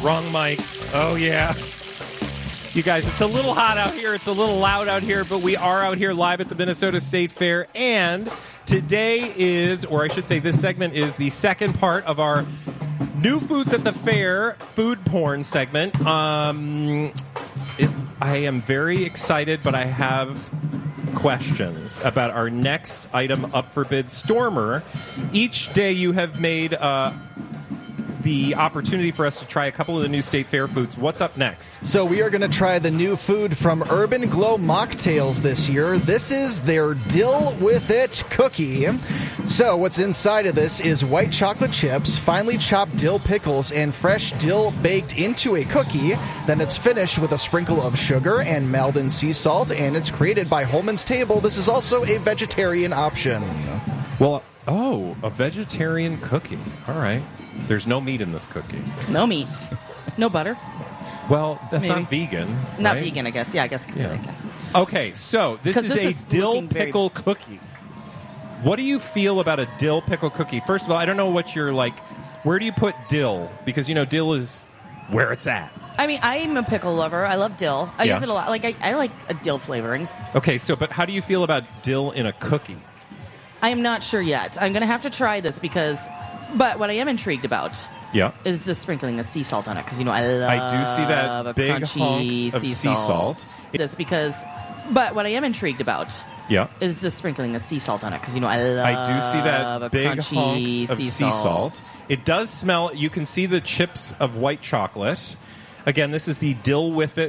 Wrong mic. Oh, yeah. You guys, it's a little hot out here. It's a little loud out here, but we are out here live at the Minnesota State Fair. And today is, or I should say this segment is the second part of our New Foods at the Fair food porn segment. I am very excited, but I have questions about our next item up for bid. Stormer, each day you have made the opportunity for us to try a couple of the new State Fair foods. What's up next? So we are going to try the new food from Urban Glow Mocktails this year. This is their Dill With It cookie. So what's inside of this is white chocolate chips, finely chopped dill pickles, and fresh dill baked into a cookie. Then it's finished with a sprinkle of sugar and Maldon sea salt, and it's created by Holman's Table. This is also a vegetarian option. Well, a vegetarian cookie. All right. There's no meat in this cookie. No meat. No butter. Well, that's Maybe. not vegan. Not right? vegan, I guess. Yeah, I guess. Yeah. Okay, so this is a dill pickle cookie. What do you feel about a dill pickle cookie? First of all, I don't know what you're like. Where do you put dill? Because, you know, dill is where it's at. I mean, I'm a pickle lover. I love dill. I use it a lot. Like I like a dill flavoring. Okay, so but how do you feel about dill in a cookie? I am not sure yet. I'm going to have to try this but what I am intrigued about is the sprinkling of sea salt on it. Because, you know, I do see that big hunks of sea salt. But what I am intrigued about is the sprinkling of sea salt on it. Because, you know, I do see that big hunks of sea salt. It does smell, you can see the chips of white chocolate. Again, this is the Dill With It